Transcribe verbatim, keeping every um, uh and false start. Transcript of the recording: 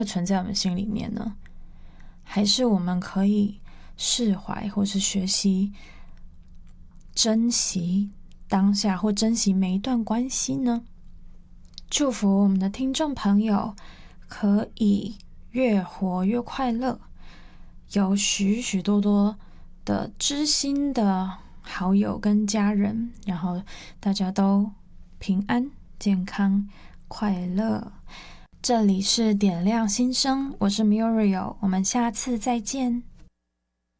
存在我们心里面呢？还是我们可以释怀，或是学习珍惜当下，或珍惜每一段关系呢？祝福我们的听众朋友可以越活越快乐，有许许多多的知心的好友跟家人，然后大家都平安、健康、快乐。这里是点亮心声，我是 Muriel， 我们下次再见。